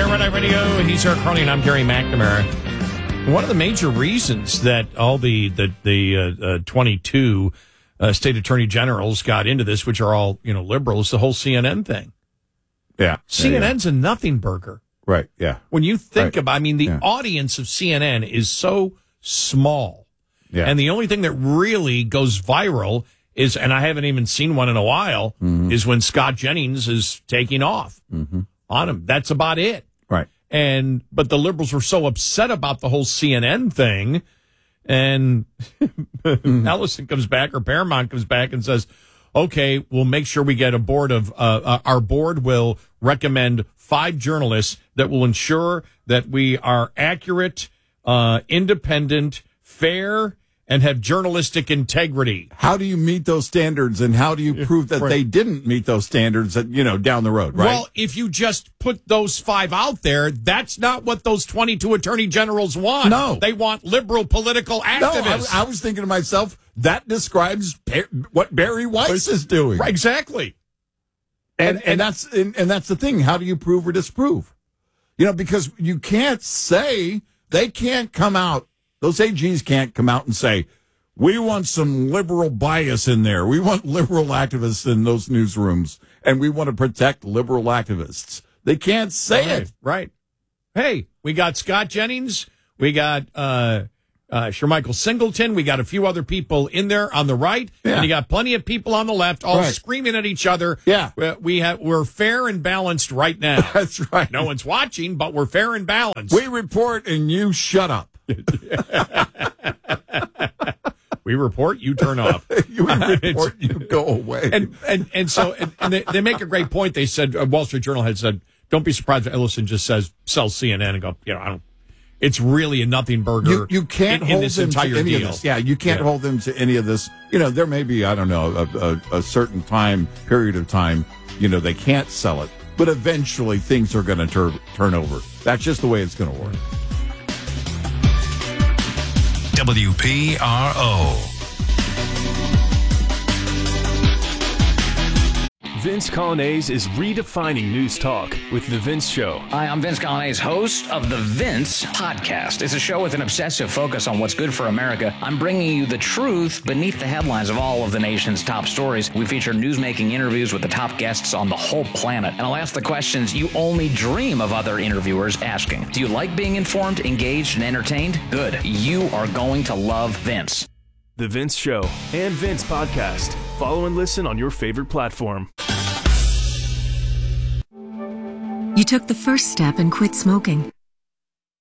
there, Red Eye Radio. He's Eric Carney, and I'm Gary McNamara. One of the major reasons that all the 22 state attorney generals got into this, which are all liberals, the whole CNN thing. Yeah, CNN's a nothing burger. Right. Yeah. When you think about, the audience of CNN is so small, and the only thing that really goes viral is, and I haven't even seen one in a while, is when Scott Jennings is taking off on him. That's about it. Right. But the liberals were so upset about the whole CNN thing, and Ellison comes back, or Paramount comes back and says, okay, we'll make sure we get a board of, our board will recommend 5 journalists that will ensure that we are accurate, independent, fair, and have journalistic integrity. How do you meet those standards, and how do you prove that they didn't meet those standards down the road, right? Well, if you just put those 5 out there, that's not what those 22 attorney generals want. No. They want liberal political activists. No, I was thinking to myself, that describes what Barry Weiss is doing. Right, exactly. And that's the thing. How do you prove or disprove? Because you can't say, they can't come out, those AGs can't come out and say, we want some liberal bias in there. We want liberal activists in those newsrooms, and we want to protect liberal activists. They can't say it. Right. Hey, we got Scott Jennings. We got Shermichael Singleton. We got a few other people in there on the right. Yeah. And you got plenty of people on the left all screaming at each other. Yeah. We're fair and balanced right now. That's right. No one's watching, but we're fair and balanced. We report and you shut up. We report, you turn off. You report, you go away. So they make a great point. They said, Wall Street Journal had said, don't be surprised if Ellison just says, sell CNN, and go, I don't. It's really a nothing burger. You can't hold this them entire to any deal. of this. Yeah, you can't hold them to any of this. There may be, I don't know, a certain period of time, they can't sell it. But eventually things are going to turn over. That's just the way it's going to work. WPRO. Vince Colonnese is redefining news talk with The Vince Show. Hi, I'm Vince Colonnese, host of The Vince Podcast. It's a show with an obsessive focus on what's good for America. I'm bringing you the truth beneath the headlines of all of the nation's top stories. We feature news-making interviews with the top guests on the whole planet. And I'll ask the questions you only dream of other interviewers asking. Do you like being informed, engaged, and entertained? Good. You are going to love Vince. The Vince Show and Vince Podcast. Follow and listen on your favorite platform. You took the first step and quit smoking.